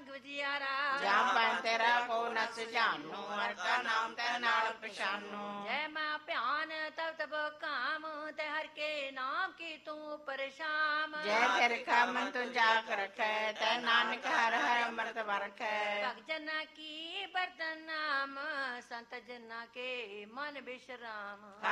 ਸੰਗ ਵਿਚਿਆਰਾ ਜਾਂ ਪੈ ਤੇਰਾ ਕੋ ਨਸ ਜਾਨੂ ਹਰ ਕਾ ਨਾਮ ਤੈ ਨਾਲ ਪਛਾਨੂ ਜੈ ਮੈਂ ਭਿਆਨ ਤਬ ਤਬ ਕਾਮ ਤੇ ਹਰ ਕੇ ਨਾਮ ਕੀ ਤੂੰ ਪਰੇਸ਼ਾਮ ਜੈ ਤੇਰੇ ਕਾ ਮਨ ਤੂੰ ਜਾਗ ਰਖੈ ਤੈ ਨਾਨਕ ਹਰ ਹਰ ਅੰਮ੍ਰਿਤ ਵਰਖੈ ਭਗਤ ਜਨਾਂ ਕੀ ਬਰਤਨ ਨਾਮ ਸੰਤ ਜਨਾਂ ਕੇ ਮਨ ਬਿਸ਼ਰਾਮ